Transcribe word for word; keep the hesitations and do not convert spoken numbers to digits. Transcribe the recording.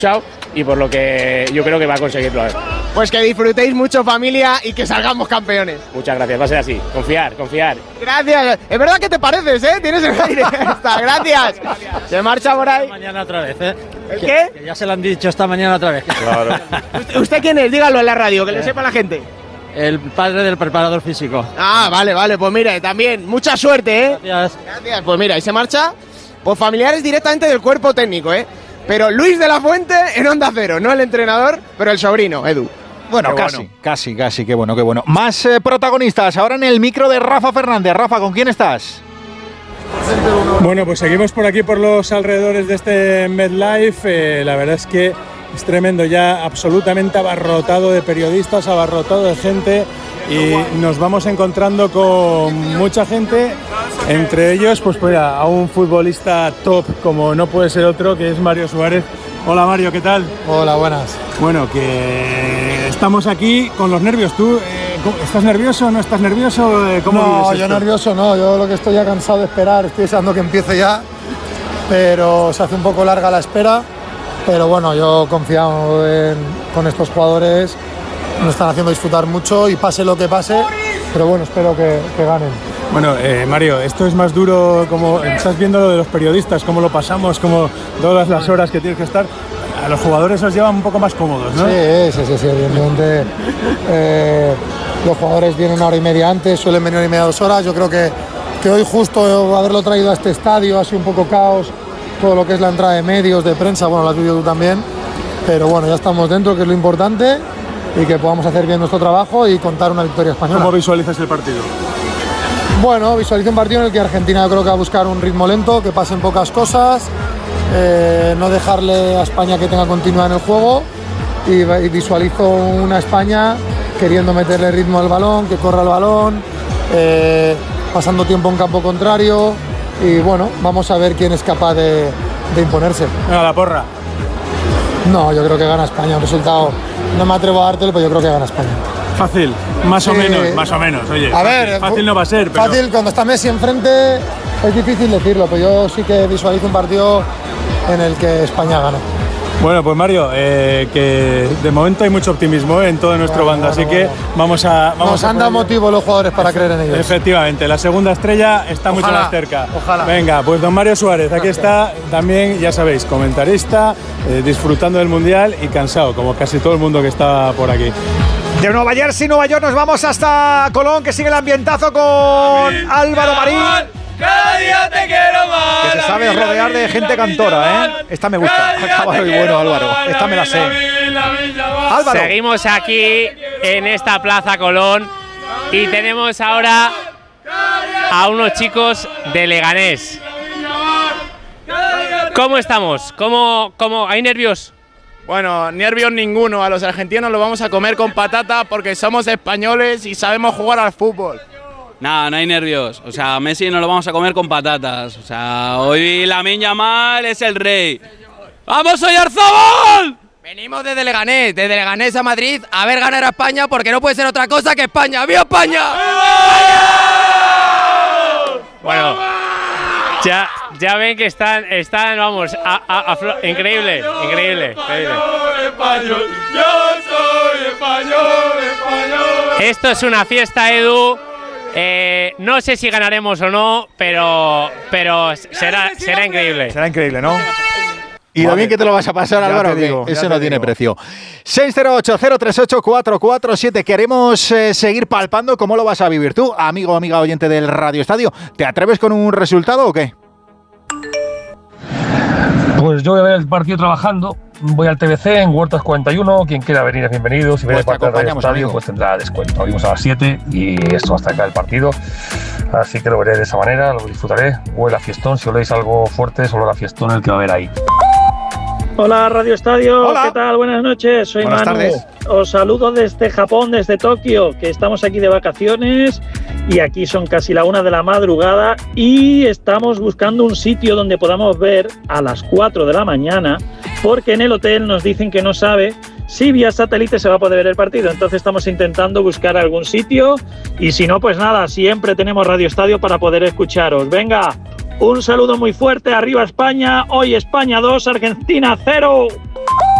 y por lo que yo creo que va a conseguirlo. Pues que disfrutéis mucho, familia, y que salgamos campeones. Muchas gracias, va a ser así. Confiar, confiar. Gracias. Es verdad que te pareces, ¿eh? Tienes el aire. Está, gracias. Se marcha por ahí. Mañana otra vez, ¿eh? ¿El qué? Que ya se lo han dicho esta mañana otra vez. Claro. ¿Usted, ¿Usted quién es? Dígalo en la radio, que le sepa la gente. El padre del preparador físico. Ah, vale, vale. Pues mire, también, mucha suerte, ¿eh? Gracias. Gracias. Pues mira, y se marcha. Pues familiares directamente del cuerpo técnico, ¿eh? Pero Luis de la Fuente en Onda Cero, no el entrenador, pero el sobrino, Edu. Bueno, Qué casi, bueno. casi, casi, qué bueno, qué bueno. Más eh, protagonistas, ahora en el micro de Rafa Fernández. Rafa, ¿con quién estás? Bueno, pues seguimos por aquí, por los alrededores de este MetLife. Eh, la verdad es que es tremendo, ya absolutamente abarrotado de periodistas, abarrotado de gente, y nos vamos encontrando con mucha gente, entre ellos, pues mira, a un futbolista top como no puede ser otro, que es Mario Suárez. Hola Mario, ¿qué tal? Hola, buenas. Bueno, que estamos aquí con los nervios. ¿Tú eh, estás nervioso o no estás nervioso? ¿Cómo no, vives yo esto? nervioso no, yo lo que estoy ya cansado de esperar, estoy deseando que empiece ya, pero se hace un poco larga la espera, pero bueno, yo confiado en, con estos jugadores, nos están haciendo disfrutar mucho y pase lo que pase, pero bueno, espero que, que ganen. Bueno, eh, Mario, esto es más duro, como estás viendo lo de los periodistas, cómo lo pasamos, como todas las horas que tienes que estar. A los jugadores os llevan un poco más cómodos, ¿no? Sí, sí, sí, sí, evidentemente eh, los jugadores vienen una hora y media antes, suelen venir una y media, dos horas. Yo creo que, que hoy justo haberlo traído a este estadio ha sido un poco caos, todo lo que es la entrada de medios, de prensa, bueno, lo has vivido tú también, pero bueno, ya estamos dentro, que es lo importante, y que podamos hacer bien nuestro trabajo y contar una victoria española. ¿Cómo visualizas el partido? Bueno, visualizo un partido en el que Argentina yo creo que va a buscar un ritmo lento, que pasen pocas cosas, eh, no dejarle a España que tenga continuidad en el juego, y, y visualizo una España queriendo meterle ritmo al balón, que corra el balón, eh, pasando tiempo en campo contrario, y bueno, vamos a ver quién es capaz de, de imponerse. Venga, la porra. No, yo creo que gana España, un resultado, no me atrevo a dártelo, pero yo creo que gana España. Fácil, más o Sí. menos, más o menos, oye. A fácil, ver, fácil no va a ser, pero... Fácil, cuando está Messi enfrente es difícil decirlo, pero yo sí que visualizo un partido en el que España gana. Bueno, pues Mario, eh, que de momento hay mucho optimismo en todo nuestro Bueno, bando, bueno, así que bueno. vamos a... Vamos Nos a han dado poner- motivo los jugadores para creer en ellos. Efectivamente, la segunda estrella está mucho Ojalá, más cerca. ojalá. Venga, pues don Mario Suárez, aquí está también, ya sabéis, comentarista, eh, disfrutando del Mundial y cansado, como casi todo el mundo que está por aquí. De Nueva Jersey, Nueva York, nos vamos hasta Colón, que sigue el ambientazo con Álvaro Marín. Cada día te quiero más. Que se sabe rodear de gente cantora, ¿eh? Esta me gusta. Acaba muy bueno, Álvaro. Esta me la sé. Álvaro. Seguimos aquí en esta Plaza Colón y tenemos ahora a unos chicos de Leganés. ¿Cómo estamos? ¿Cómo, cómo, ¿Hay nervios? Bueno, nervios ninguno. A los argentinos los vamos a comer con patata porque somos españoles y sabemos jugar al fútbol. Nada, no hay nervios. O sea, Messi nos lo vamos a comer con patatas. O sea, hoy Lamine Yamal es el rey. ¡Vamos, Oyarzabal! Venimos desde Leganés, desde Leganés a Madrid a ver ganar a España porque no puede ser otra cosa que España. ¡Viva España! Bueno, ya, ya ven que están, están vamos, a, a, a flo- increíble, increíble, increíble. Español, yo soy español, español. Esto es una fiesta, Edu. Eh, no sé si ganaremos o no, pero, pero será, será increíble. Será increíble, ¿no? Y lo bien que te lo vas a pasar, Ya Álvaro, te digo, que ya eso te no tiene digo. precio. seis cero ocho, cero tres ocho, cuatro cuatro siete. Queremos eh, seguir palpando cómo lo vas a vivir tú, amigo o amiga oyente del Radio Estadio. ¿Te atreves con un resultado o qué? Pues yo voy a ver el partido trabajando. Voy al T V C en Huertas cuarenta y uno. Quien quiera venir es bienvenido. Si viene Pues te parte del Radio acompañamos, Estadio, amigo. pues tendrá descuento. Abrimos a las siete y esto hasta acá el partido. Así que lo veré de esa manera, lo disfrutaré. Huele a fiestón. Si oléis algo fuerte, es olor a fiestón el que va a haber ahí. Hola Radio Estadio, Hola. ¿qué tal? Buenas noches, soy Buenas Manu. tardes. Os saludo desde Japón, desde Tokio, que estamos aquí de vacaciones y aquí son casi la una de la madrugada y estamos buscando un sitio donde podamos ver a las cuatro de la mañana porque en el hotel nos dicen que no sabe si vía satélite se va a poder ver el partido, entonces estamos intentando buscar algún sitio y si no, pues nada, siempre tenemos Radio Estadio para poder escucharos. Venga, un saludo muy fuerte, arriba España, hoy España dos, Argentina cero.